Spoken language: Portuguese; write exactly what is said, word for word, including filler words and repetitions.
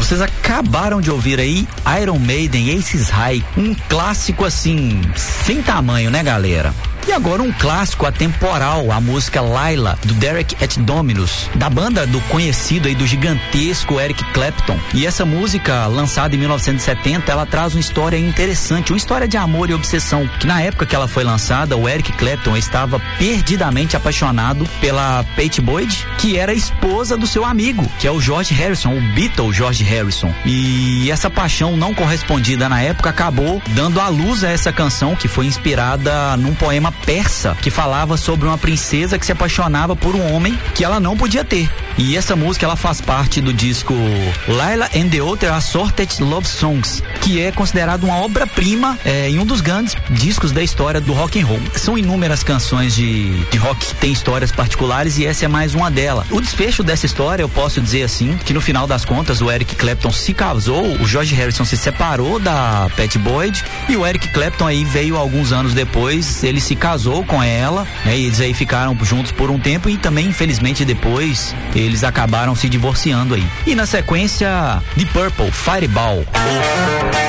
Vocês acabaram de ouvir aí Iron Maiden, Aces High, um clássico assim, sem tamanho, né, galera? E agora um clássico atemporal, a música Laila, do Derek et Dominus, da banda do conhecido aí, do gigantesco Eric Clapton. E essa música, lançada em mil novecentos e setenta, ela traz uma história interessante, uma história de amor e obsessão, que na época que ela foi lançada, o Eric Clapton estava perdidamente apaixonado pela Pete Boyd, que era esposa do seu amigo, que é o George Harrison, o Beatle George Harrison. E essa paixão não correspondida na época acabou dando à luz a essa canção, que foi inspirada num poema persa, que falava sobre uma princesa que se apaixonava por um homem que ela não podia ter. E essa música, ela faz parte do disco Laila and the Other Assorted Love Songs, que é considerado uma obra-prima é, em um dos grandes discos da história do rock and roll. São inúmeras canções de, de rock que têm histórias particulares e essa é mais uma delas. O desfecho dessa história, eu posso dizer assim, que no final das contas o Eric Clapton se casou, o George Harrison se separou da Pete Boyd e o Eric Clapton aí veio alguns anos depois, ele se casou com ela, né, e eles aí ficaram juntos por um tempo e também, infelizmente, depois eles acabaram se divorciando aí. E na sequência, The Purple, Fireball.